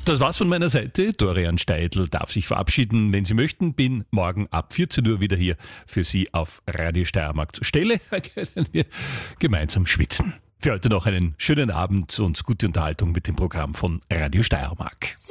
Das war's von meiner Seite. Dorian Steidl darf sich verabschieden. Wenn Sie möchten, bin morgen ab 14 Uhr wieder hier für Sie auf Radio Steiermark zur Stelle. Da können wir gemeinsam schwitzen. Für heute noch einen schönen Abend und gute Unterhaltung mit dem Programm von Radio Steiermark.